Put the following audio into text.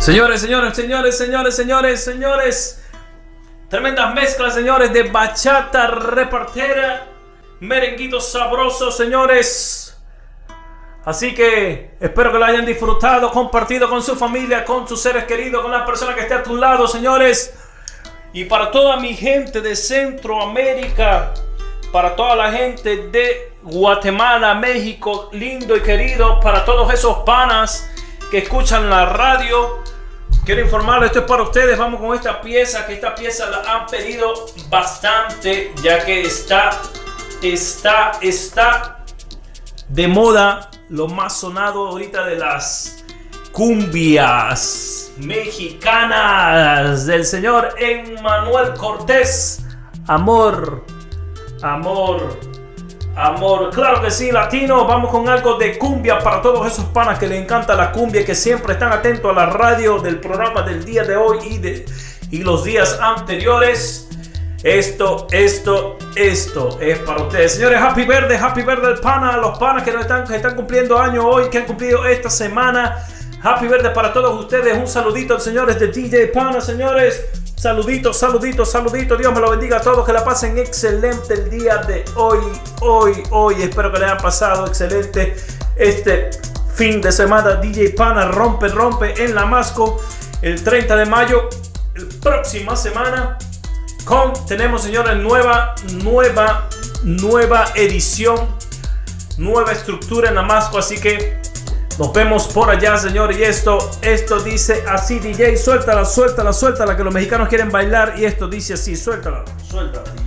Señores. Tremendas mezclas, señores, de bachata repartera, merenguitos sabrosos, señores. Así que espero que lo hayan disfrutado, compartido con su familia, con sus seres queridos, con la persona que esté a tu lado, señores. Y para toda mi gente de Centroamérica, para toda la gente de Guatemala, México, lindo y querido, para todos esos panas que escuchan la radio, quiero informarles, esto es para ustedes. Vamos con esta pieza, que esta pieza la han pedido bastante, ya que está de moda, lo más sonado ahorita de las cumbias mexicanas del señor Emmanuel Cortés. Amor, claro que sí, latino. Vamos con algo de cumbia para todos esos panas que les encanta la cumbia y que siempre están atentos a la radio del programa del día de hoy y los días anteriores. Esto es para ustedes, señores. Happy Birthday al pana, a los panas que están cumpliendo años hoy, que han cumplido esta semana. Happy Birthday para todos ustedes. Un saludito, señores, de DJ Pana, señores. Saludito. Dios me lo bendiga a todos. Que la pasen excelente el día de hoy. Espero que le hayan pasado excelente este fin de semana. DJ Pana rompe en la Masco el 30 de mayo. Próxima semana tenemos, señores, nueva edición, nueva estructura en la Masco. Así que nos vemos por allá, señores. Y esto dice así, DJ, suéltala, que los mexicanos quieren bailar. Y esto dice así, suéltala.